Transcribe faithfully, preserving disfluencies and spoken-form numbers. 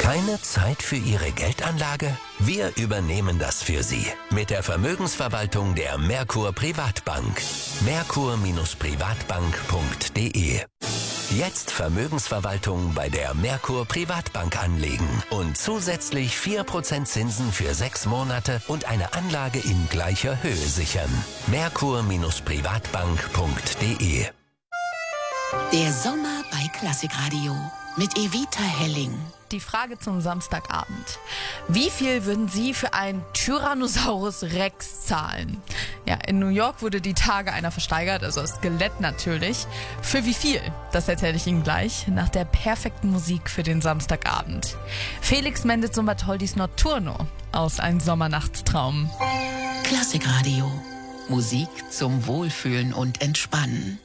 Keine Zeit für Ihre Geldanlage? Wir übernehmen das für Sie mit der Vermögensverwaltung der Merkur Privatbank. merkur Privatbank punkt de. Jetzt Vermögensverwaltung bei der Merkur Privatbank anlegen und zusätzlich vier Prozent Zinsen für sechs Monate und eine Anlage in gleicher Höhe sichern. merkur Privatbank punkt de. Der Sommer bei Klassikradio mit Evita Helling. Die Frage zum Samstagabend. Wie viel würden Sie für einen Tyrannosaurus Rex zahlen? Ja, in New York wurde die Tage einer versteigert, also das Skelett natürlich. Für wie viel? Das erzähle ich Ihnen gleich nach der perfekten Musik für den Samstagabend. Felix Mendelssohn Bartholdis Notturno aus Ein Sommernachtstraum. Klassikradio. Musik zum Wohlfühlen und Entspannen.